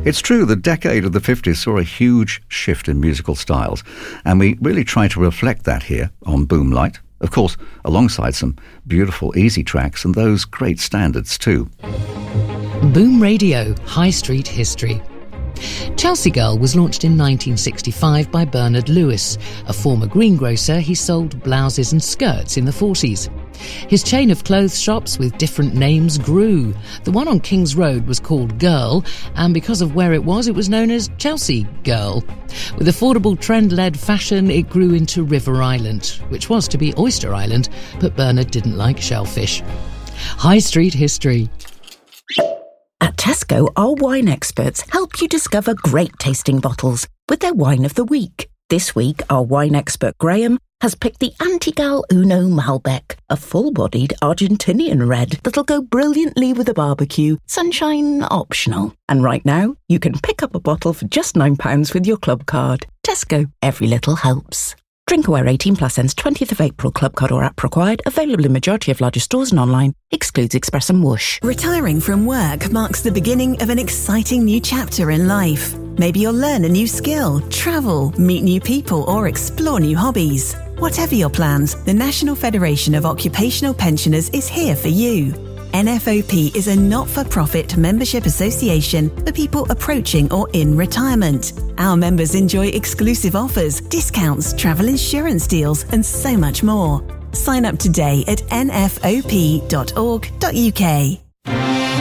It's true, the decade of the 50s saw a huge shift in musical styles, and we really try to reflect that here on Boomlight. Of course, alongside some beautiful, easy tracks and those great standards too. Boom Radio, High Street History. Chelsea Girl was launched in 1965 by Bernard Lewis. A former greengrocer, he sold blouses and skirts in the 40s. His chain of clothes shops with different names grew. The one on King's Road was called Girl, and because of where it was known as Chelsea Girl. With affordable trend-led fashion, it grew into River Island, which was to be Oyster Island, but Bernard didn't like shellfish. High Street History. At Tesco, our wine experts help you discover great tasting bottles with their wine of the week. This week, our wine expert Graham has picked the Antigal Uno Malbec, a full-bodied Argentinian red that'll go brilliantly with a barbecue, sunshine optional. And right now, you can pick up a bottle for just £9 with your club card. Tesco, every little helps. Drinkaware 18 plus ends 20th of April. Club card or app required. Available in majority of larger stores and online. Excludes Express and Whoosh. Retiring from work marks the beginning of an exciting new chapter in life. Maybe you'll learn a new skill, travel, meet new people, or explore new hobbies. Whatever your plans, the National Federation of Occupational Pensioners is here for you. NFOP is a not-for-profit membership association for people approaching or in retirement. Our members enjoy exclusive offers, discounts, travel insurance deals, and so much more. Sign up today at nfop.org.uk.